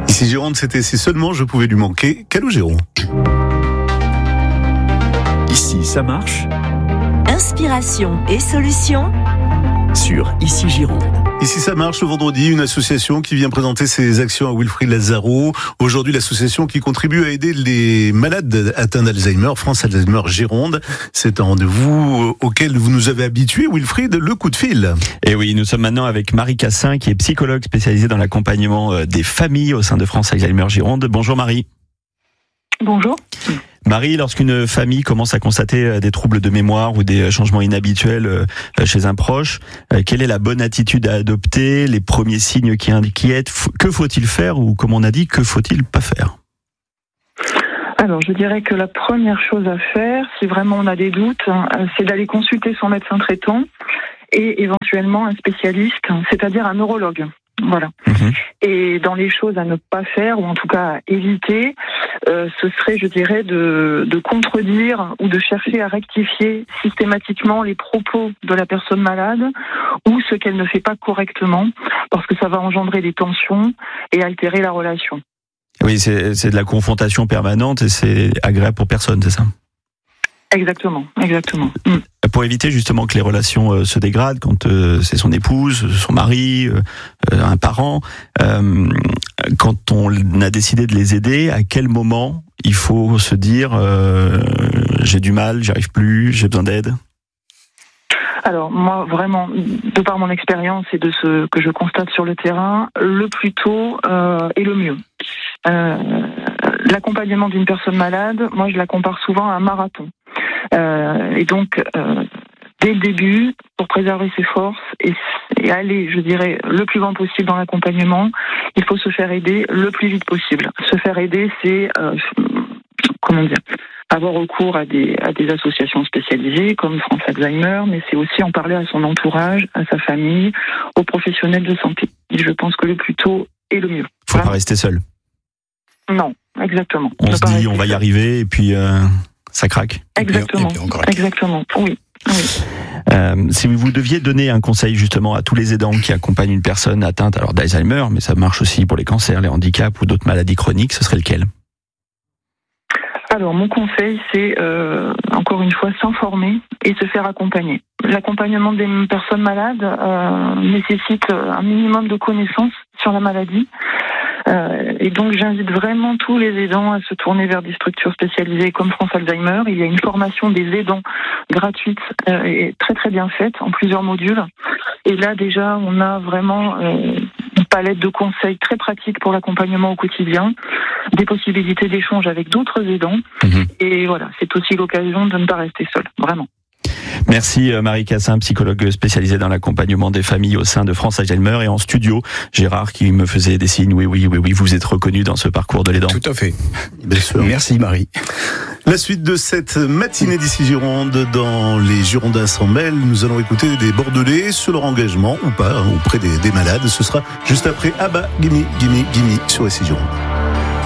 Ici Gironde, c'était Si seulement je pouvais lui manquer. Calogero. Ici, ça marche. Inspiration et solutions Sur Ici Gironde. Ici ça marche, le vendredi, une association qui vient présenter ses actions à Wilfried Lazaro. Aujourd'hui, l'association qui contribue à aider les malades atteints d'Alzheimer, France Alzheimer Gironde. C'est un rendez-vous auquel vous nous avez habitués, Wilfried, le coup de fil. Et oui, nous sommes maintenant avec Marie Cassin, qui est psychologue spécialisée dans l'accompagnement des familles au sein de France Alzheimer Gironde. Bonjour Marie. Bonjour. Marie, lorsqu'une famille commence à constater des troubles de mémoire ou des changements inhabituels chez un proche, quelle est la bonne attitude à adopter, les premiers signes qui inquiètent, que faut-il faire ou, comme on a dit, que faut-il pas faire ? Alors, je dirais que la première chose à faire, si vraiment on a des doutes, c'est d'aller consulter son médecin traitant et éventuellement un spécialiste, c'est-à-dire un neurologue. Voilà. Et dans les choses à ne pas faire, ou en tout cas à éviter, ce serait, je dirais, de contredire ou de chercher à rectifier systématiquement les propos de la personne malade ou ce qu'elle ne fait pas correctement, parce que ça va engendrer des tensions et altérer la relation. Oui, c'est de la confrontation permanente et c'est agréable pour personne, c'est ça ? Exactement. Pour éviter justement que les relations se dégradent quand c'est son épouse, son mari, un parent, quand on a décidé de les aider, à quel moment il faut se dire j'ai du mal, j'y arrive plus, j'ai besoin d'aide ? Alors moi vraiment, de par mon expérience et de ce que je constate sur le terrain, le plus tôt est le mieux. L'accompagnement d'une personne malade, moi je la compare souvent à un marathon. Et donc, dès le début, pour préserver ses forces et aller, je dirais, le plus loin possible dans l'accompagnement, il faut se faire aider le plus vite possible. Se faire aider, c'est, avoir recours à des associations spécialisées comme France Alzheimer, mais c'est aussi en parler à son entourage, à sa famille, aux professionnels de santé. Et je pense que le plus tôt est le mieux. Faut pas rester seul. Non, exactement. On se dit on va y arriver et puis ça craque. Exactement, oui. Si vous deviez donner un conseil justement à tous les aidants qui accompagnent une personne atteinte alors d'Alzheimer, mais ça marche aussi pour les cancers, les handicaps ou d'autres maladies chroniques, ce serait lequel ? Alors, mon conseil, c'est, encore une fois, s'informer et se faire accompagner. L'accompagnement des personnes malades nécessite un minimum de connaissances sur la maladie. Et donc, j'invite vraiment tous les aidants à se tourner vers des structures spécialisées comme France Alzheimer. Il y a une formation des aidants gratuite et très très bien faite en plusieurs modules. Et là, déjà, on a vraiment une palette de conseils très pratiques pour l'accompagnement au quotidien, des possibilités d'échange avec d'autres aidants. Et voilà, c'est aussi l'occasion de ne pas rester seul, vraiment. Merci Marie Cassin, psychologue spécialisée dans l'accompagnement des familles au sein de France Alzheimer. Et en studio, Gérard qui me faisait des signes. Oui, vous êtes reconnu dans ce parcours de l'aidant. Tout à fait. Bien sûr. Merci Marie. La suite de cette matinée d'Ici Gironde, dans les Girondins s'en mêlent, nous allons écouter des Bordelais sur leur engagement ou pas auprès des malades. Ce sera juste après Abba Gimme Gimme Gimme sur Ici Gironde.